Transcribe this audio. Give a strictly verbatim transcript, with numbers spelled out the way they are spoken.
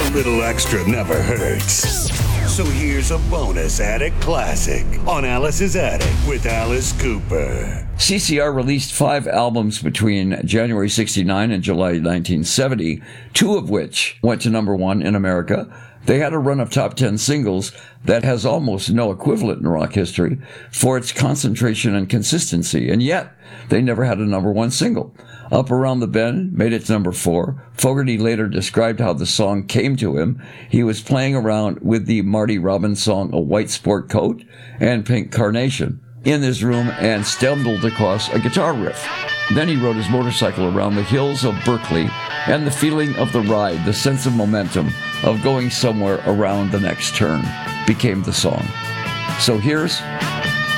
A little extra never hurts. So here's a bonus Attic Classic on Alice's Attic with Alice Cooper. C C R released five albums between January sixty-nine and July nineteen seventy, two of which went to number one in America. They had a run of top ten singles that has almost no equivalent in rock history for its concentration and consistency, and yet they never had a number one single. Up Around the Bend made it to number four. Fogerty later described how the song came to him. He was playing around with the Marty Robbins song A White Sport Coat and Pink Carnation in his room and stumbled across a guitar riff. Then he rode his motorcycle around the hills of Berkeley, and the feeling of the ride, the sense of momentum of going somewhere around the next turn, became the song. So here's